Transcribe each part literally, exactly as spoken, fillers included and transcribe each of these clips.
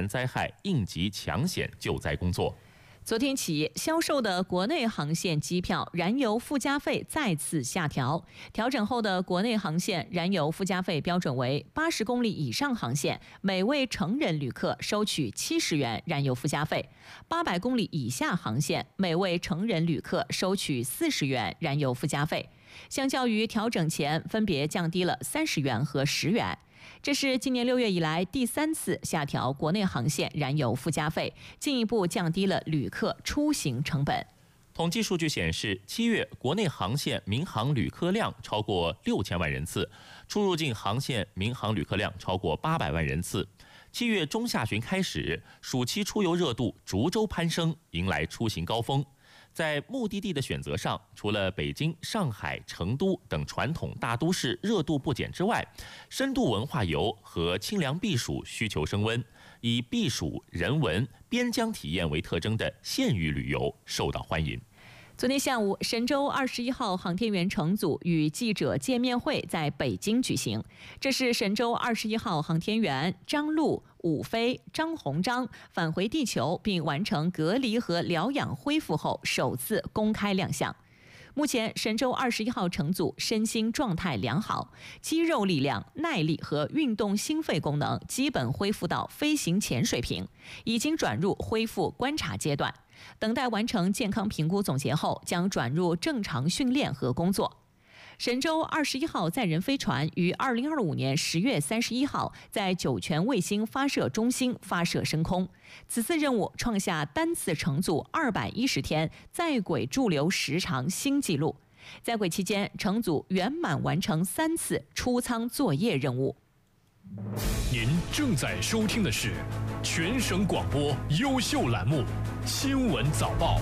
然灾害应急抢险救灾工作。 昨天起，销售的国内航线机票燃油附加费再次下调。调整后的国内航线燃油附加费标准为八十公里以上航线，每位成人旅客收取七十元燃油附加费；八百公里以下航线，每位成人旅客收取四十元燃油附加费。相较于调整前，分别降低了三十元和十元。这是今年六月以来第三次下调国内航线燃油附加费，进一步降低了旅客出行成本。 统计数据显示，七月国内航线民航旅客量超过六千万人次，出入境航线民航旅客量超过八百万人次。七月中下旬开始，暑期出游热度逐周攀升，迎来出行高峰。在目的地的选择上，除了北京、上海、成都等传统大都市热度不减之外，深度文化游和清凉避暑需求升温，以避暑、人文、边疆体验为特征的县域旅游受到欢迎。 昨天下午，神舟二十一号航天员乘组与记者见面会在北京举行。这是神舟二十一号航天员张陆、武飞、张鸿章返回地球并完成隔离和疗养恢复后首次公开亮相。目前，神舟二十一号乘组身心状态良好，肌肉力量、耐力和运动心肺功能基本恢复到飞行前水平，已经转入恢复观察阶段。等待完成健康评估总结后，将转入正常训练和工作。神舟二十一号载人飞船于二零二五年十月三十一号在酒泉卫星发射中心发射升空，此次任务创下单次乘组二百一十天在轨驻留时长新纪录。在轨期间，乘组圆满完成三次出舱作业任务。 您正在收听的是全省广播优秀栏目《新闻早报》。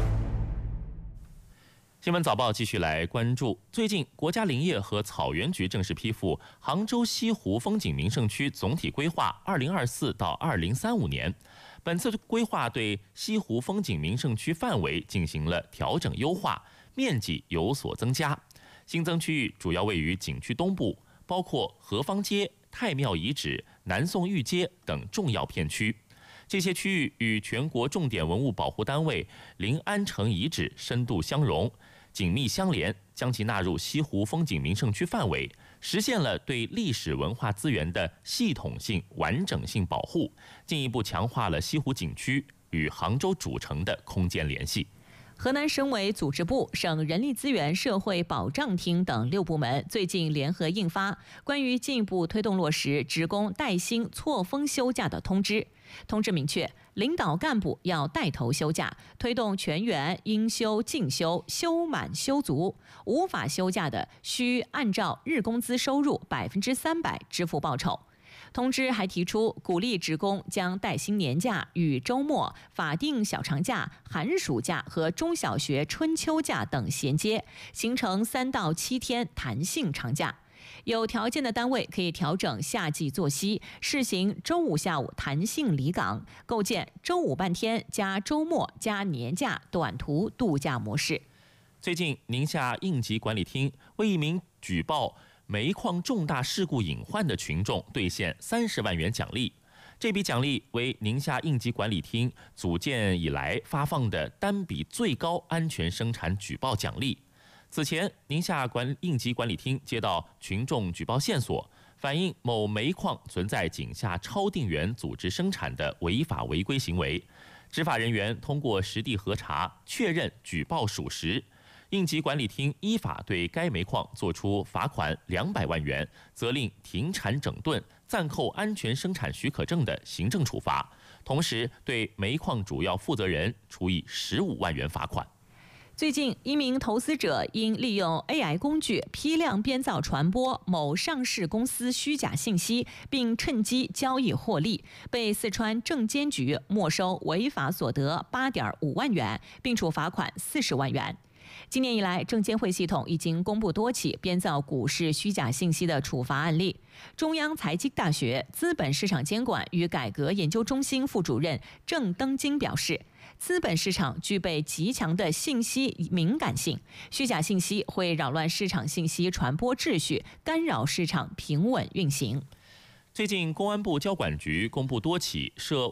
新闻早报继续来关注，最近国家林业和草原局正式批复杭州西湖风景名胜区总体规划二零二四到二零三五年。本次规划对西湖风景名胜区范围进行了调整优化，面积有所增加。新增区域主要位于景区东部，包括河坊街、太庙遗址、南宋御街等重要片区。这些区域与全国重点文物保护单位临安城遗址深度相融、紧密相连，将其纳入西湖风景名胜区范围，实现了对历史文化资源的系统性、完整性保护，进一步强化了西湖景区与杭州主城的空间联系。 河南省委组织部、省人力资源社会保障厅等六部门最近联合印发关于进一步推动落实职工带薪错峰休假的通知。通知明确，领导干部要带头休假，推动全员应休尽休、休满休足，无法休假的需按照日工资收入百分之三百支付报酬。通知还提出，鼓励职工将带薪年假与周末、法定小长假、寒暑假和中小学春秋假等衔接，形成三到七天弹性长假。有条件的单位可以调整夏季作息，试行周五下午弹性离岗，构建周五半天加周末加年假短途度假模式。 最近，宁夏应急管理厅为一名举报煤矿重大事故隐患的群众兑现三十万元奖励，这笔奖励为宁夏应急管理厅组建以来发放的单笔最高安全生产举报奖励。此前，宁夏管应急管理厅接到群众举报线索，反映某煤矿存在井下超定员组织生产的违法违规行为。执法人员通过实地核查，确认举报属实。应急管理厅依法对该煤矿作出罚款两百万元，责令停产整顿、暂扣安全生产许可证的行政处罚，同时对煤矿主要负责人处以十五万元罚款。 最近，一名投资者因利用 A I 工具批量编造传播某上市公司虚假信息，并趁机交易获利，被四川证监局没收违法所得八点五万元，并处罚款四十万元。今年以来，证监会系统已经公布多起编造股市虚假信息的处罚案例。中央财经大学资本市场监管与改革研究中心副主任郑登金表示，资本市场具备极强的信息敏感性，虚假信息会扰乱市场信息传播秩序，干扰市场平稳运行。 最近，公安部交管局公布多起涉